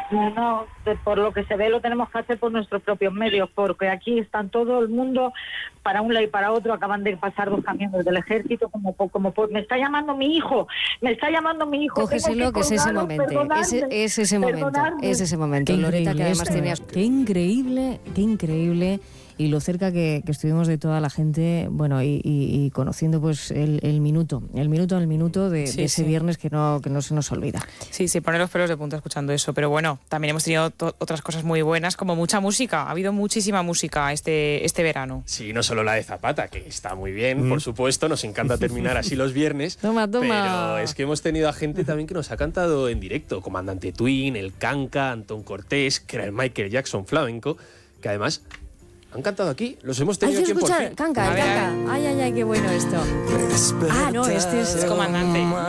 No, por lo que se ve lo tenemos que hacer por nuestros propios medios, porque aquí están todo el mundo para un lado y para otro. Acaban de pasar 2 camiones del ejército, me está llamando mi hijo, Cógeselo, que es ese momento, es ese momento. Loreta, que además tenías... Qué increíble. Y lo cerca que estuvimos de toda la gente, bueno, y conociendo pues el minuto al minuto de ese viernes que no se nos olvida. Sí, pone los pelos de punta escuchando eso, pero bueno, también hemos tenido otras cosas muy buenas, como mucha música. Ha habido muchísima música este verano. Sí, no solo la de Zapata, que está muy bien, por supuesto, nos encanta terminar así los viernes. Toma. Pero es que hemos tenido a gente también que nos ha cantado en directo, Comandante Twin, El Canca, Antón Cortés, que era el Michael Jackson flamenco, que además... han cantado aquí, los hemos tenido aquí en Por Fin. Canca. Ay, qué bueno esto. No, este es Comandante.